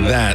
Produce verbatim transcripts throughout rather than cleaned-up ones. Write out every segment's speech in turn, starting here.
that.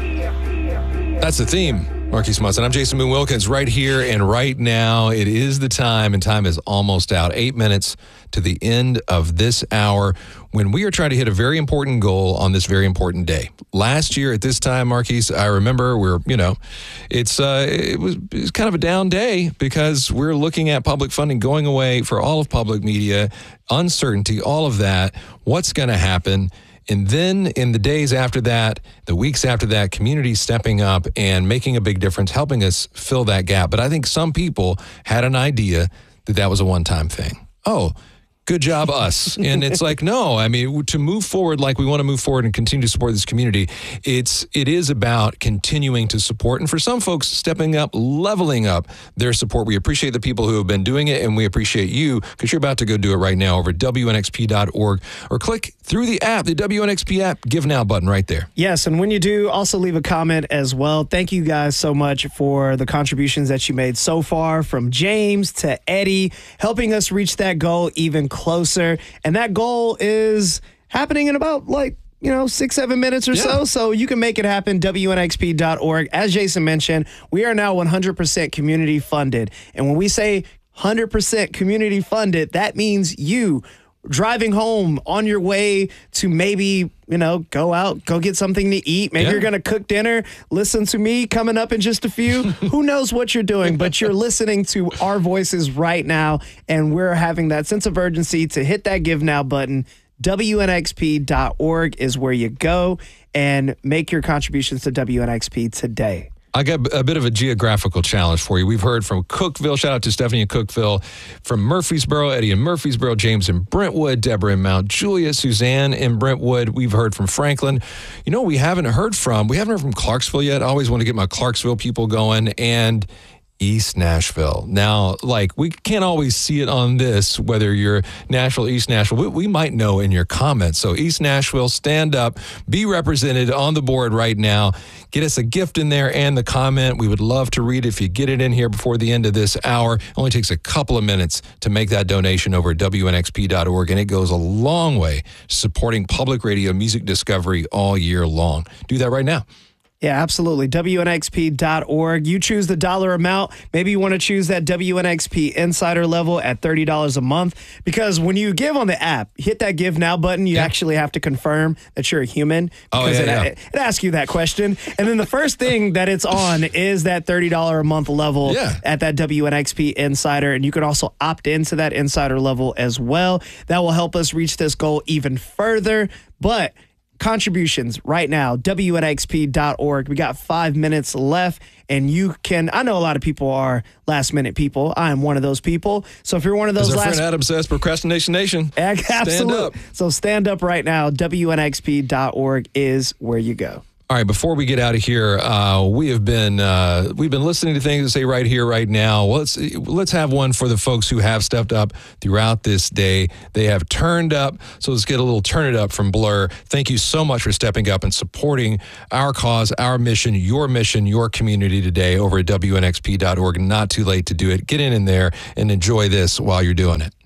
That's the theme. Marquise Munson. I'm Jason Moon Wilkins right here and right now. It is the time, and time is almost out. Eight minutes to the end of this hour when we are trying to hit a very important goal on this very important day. Last year at this time, Marquise, I remember we're, you know, it's uh, it was, it was kind of a down day because we're looking at public funding going away for all of public media, uncertainty, all of that. What's going to happen? And then in the days after that, the weeks after that, community stepping up and making a big difference, helping us fill that gap. But I think some people had an idea that that was a one-time thing. Oh, good job, us. And it's like, no, I mean, to move forward like we want to move forward and continue to support this community, it's, it is about continuing to support. And for some folks, stepping up, leveling up their support. We appreciate the people who have been doing it, and we appreciate you because you're about to go do it right now over at W N X P dot org or click through the app, the W N X P app, Give Now button right there. Yes, and when you do, also leave a comment as well. Thank you guys so much for the contributions that you made so far, from James to Eddie, helping us reach that goal even closer. And that goal is happening in about like, you know, six, seven minutes or yeah. so. So you can make it happen, W N X P dot org. As Jason mentioned, we are now one hundred percent community funded. And when we say one hundred percent community funded, that means you driving home on your way to maybe, you know, go out, go get something to eat. Maybe yeah. you're going to cook dinner. Listen to me coming up in just a few. Who knows what you're doing, but you're listening to our voices right now, and we're having that sense of urgency to hit that Give Now button. W N X P dot org is where you go and make your contributions to W N X P today. I got a bit of a geographical challenge for you. We've heard from Cookeville. Shout out to Stephanie in Cookeville. From Murfreesboro, Eddie in Murfreesboro, James in Brentwood, Deborah in Mount Juliet, Suzanne in Brentwood. We've heard from Franklin. You know, we haven't heard from, we haven't heard from Clarksville yet. I always want to get my Clarksville people going. And East Nashville. Now, like, we can't always see it on this, whether you're Nashville, East Nashville. We, we might know in your comments. So East Nashville, stand up, be represented on the board right now. Get us a gift in there and the comment. We would love to read it if you get it in here before the end of this hour. It only takes a couple of minutes to make that donation over at W N X P dot org, and it goes a long way supporting public radio music discovery all year long. Do that right now. Yeah, absolutely. W N X P dot org. You choose the dollar amount. Maybe you want to choose that W N X P Insider level at thirty dollars a month, because when you give on the app, hit that Give Now button, you yeah. actually have to confirm that you're a human, because oh, yeah, it, yeah. it, it asks you that question. And then the first thing that it's on is that thirty dollars a month level yeah. at that W N X P Insider. And you can also opt into that Insider level as well. That will help us reach this goal even further. But contributions right now, W N X P dot org. We got five minutes left, and you can, I know a lot of people are last minute people. I am one of those people. So if you're one of those As our last... friend Adam says, procrastination nation. Absolutely. Stand up. So stand up right now. W N X P dot org is where you go. All right, before we get out of here, uh, we have been uh, we've been listening to things to say right here, right now. Let's let's have one for the folks who have stepped up throughout this day. They have turned up. So let's get a little turn it up from Blur. Thank you so much for stepping up and supporting our cause, our mission, your mission, your community today over at W N X P dot org. Not too late to do it. Get in in there and enjoy this while you're doing it.